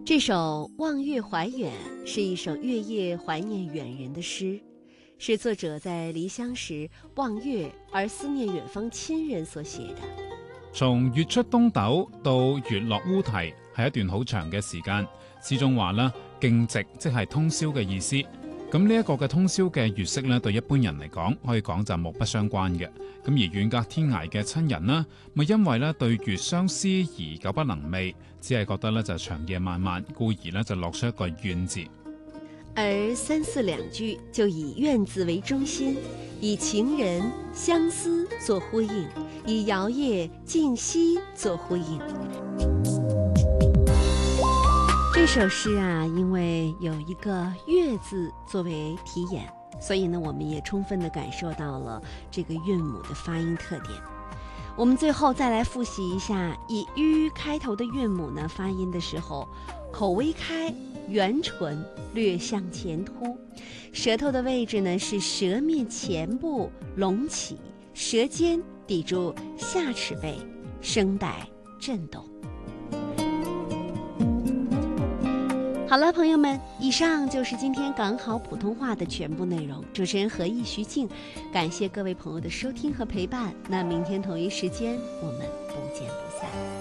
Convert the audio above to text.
这首《望月怀远》是一首月夜怀念远人的诗，是作者在离乡时望月而思念遠方親人所寫的。 從月出東斗到月落烏啼係一段好長嘅時間，詩中話啦，徑夕即係通宵嘅意思。咁呢一個嘅通宵嘅月色咧，對一般人嚟講，可以講就莫不相關嘅。咁而遠隔天涯嘅親人啦，咪因為咧對月相思而久不能寐，只係覺得咧就長夜漫漫，故而咧就落出一個怨字。 而三四兩句就以怨字為中心，以情人相思做呼應，以搖曳靜息做呼應。這首詩啊，因為有一個月字作為題眼，所以呢，我們也充分地感受到了這個韻母的發音特點。我們最後再來複習一下，以吁開頭的韻母呢，發音的時候，口微開，圓唇略向前凸，舌頭的位置呢是舌面前部隆起，舌尖抵住下齒背，聲帶震動。好了，朋友們，以上就是今天港好普通話的全部內容。主持人何意徐靜，感謝各位朋友的收聽和陪伴。那明天同一時間，我們不見不散。